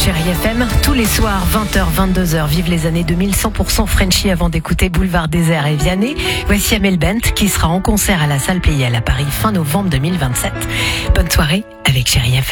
Chérie FM. Tous les soirs, 20h, 22h, vive les années 2000, 100% Frenchy avant d'écouter Boulevard Désert et Vianney. Voici Amel Bent qui sera en concert à la salle Playel à Paris fin novembre 2027. Bonne soirée avec Chérie FM.